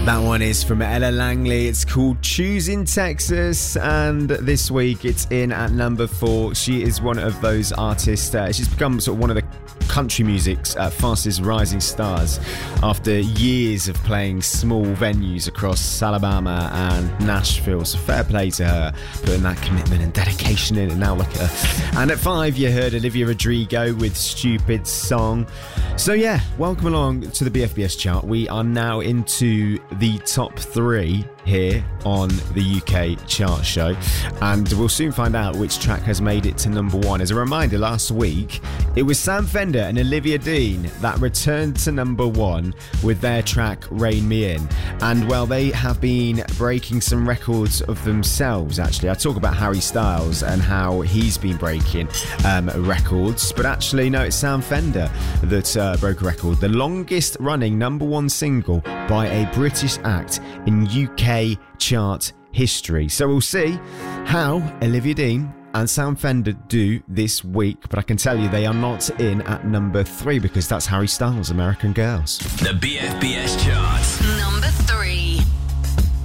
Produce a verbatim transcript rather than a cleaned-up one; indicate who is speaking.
Speaker 1: That one is from Ella Langley. It's called Choosing Texas, and this week it's in at number four. She is one of those artists. Uh, she's become sort of one of the country music's uh, fastest rising stars after years of playing small venues across Alabama and Nashville. So fair play to her, putting that commitment and dedication in, and now look at her. And at five, you heard Olivia Rodrigo with Stupid Song. So yeah, welcome along to the B F B S chart. We are now into the top three here on the U K chart show, and we'll soon find out which track has made it to number one. As a reminder, last week it was Sam Fender and Olivia Dean that returned to number one with their track Rein Me In, and well, they have been breaking some records of themselves. Actually, I talk about Harry Styles and how he's been breaking um, records, but actually no, it's Sam Fender that uh, broke a record, the longest running number one single by a British act in U K chart history. So we'll see how Olivia Dean and Sam Fender do this week, but I can tell you they are not in at number three because that's Harry Styles' American Girls.
Speaker 2: The B F B S chart.
Speaker 3: Number three.